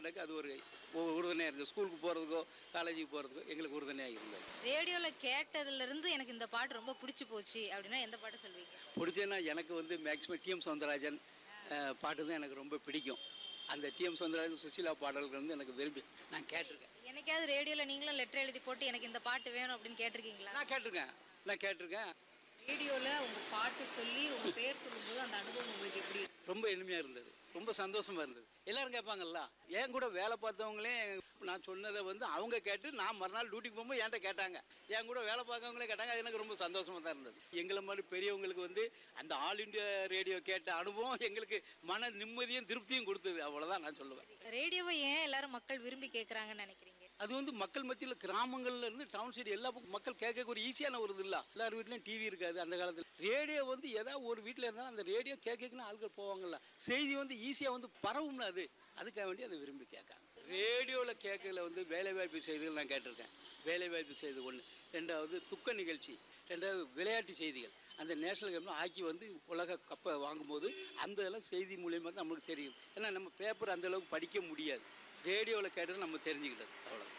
எனக்கு அது ஒரு உறுதுணையாக இருந்தது. ஸ்கூலுக்கு போகிறதுக்கோ காலேஜுக்கு போகிறதுக்கோ எங்களுக்கு உறுதுணையாக இருந்தது. ரேடியோவில் கேட்டதுலேருந்து எனக்கு இந்த பாட்டு ரொம்ப பிடிச்சி போச்சு அப்படின்னா எந்த பாட்டு சொல்வீங்க? பிடிச்சேன்னா எனக்கு வந்து மேக்ஸிமம் டிஎம் சௌந்தரராஜன் பாட்டு தான் எனக்கு ரொம்ப பிடிக்கும். அந்த டிஎம் சௌந்தரராஜன் சுசீலா பாடல்கள் வந்து எனக்கு விரும்பி நான் கேட்டிருக்கேன். என்னைக்காவது ரேடியோவில் நீங்களும் லெட்டர் எழுதி போட்டு எனக்கு இந்த பாட்டு வேணும் அப்படின்னு கேட்டிருக்கீங்களா? நான் கேட்டிருக்கேன். ரேடியோவில் உங்கள் பாட்டு சொல்லி உங்கள் பேர் சொல்லும்போது அந்த அனுபவம் உங்களுக்கு எப்படி? ரொம்ப எளிமையாக இருந்தது, ரொம்ப சந்தோஷமாக இருந்தது. எல்லோரும் கேட்பாங்கல்ல, என் கூட வேலை பார்த்தவங்களே நான் சொன்னதை வந்து அவங்க கேட்டு நான் மறுநாள் டியூட்டிக்கு போகும்போது என்கிட்ட கேட்டாங்க. என் கூட வேலை பார்க்கவங்களே கேட்டாங்க. அது எனக்கு ரொம்ப சந்தோஷமாக தான் இருந்தது. எங்களை மாதிரி பெரியவங்களுக்கு வந்து அந்த ஆல் இண்டியா ரேடியோ கேட்ட அனுபவம் எங்களுக்கு மன நிம்மதியும் திருப்தியும் கொடுத்தது. அவ்வளோதான் நான் சொல்லுவேன். ரேடியோவை ஏன் எல்லாரும் மக்கள் விரும்பி கேட்குறாங்கன்னு நினைக்கிறீங்க? அது வந்து மக்கள் மத்தியில் கிராமங்கள்ல இருந்து டவுன் சைடு எல்லா பக்கம் மக்கள் கேட்க ஒரு ஈஸியான ஒரு இது இல்லை. எல்லார் வீட்லையும் டிவி இருக்காது அந்த காலத்தில். ரேடியோ வந்து ஏதாவது ஒரு வீட்டில் இருந்தாலும் அந்த ரேடியோ கேட்கணும்னு ஆட்கள் போவாங்கல்ல. செய்தி வந்து ஈஸியாக வந்து பரவும்ல, அதுக்காக வேண்டி அதை விரும்பி கேட்காங்க. ரேடியோவில் கேட்கல வந்து வேலைவாய்ப்பு செய்திகள் நான் கேட்டிருக்கேன். வேலைவாய்ப்பு செய்தி ஒன்று. ரெண்டாவது துக்க நிகழ்ச்சி. ரெண்டாவது விளையாட்டு செய்திகள். அந்த நேஷனல் கேம் ஆக்கி வந்து உலக கப்பை வாங்கும்போது அந்த இதெல்லாம் செய்தி மூலியமாக தான் நம்மளுக்கு தெரியும். ஏன்னா நம்ம பேப்பர் அந்தளவுக்கு படிக்க முடியாது. ரேடியோவில் கேட்டது நம்ம தெரிஞ்சுக்கிட்டது அவ்வளோ.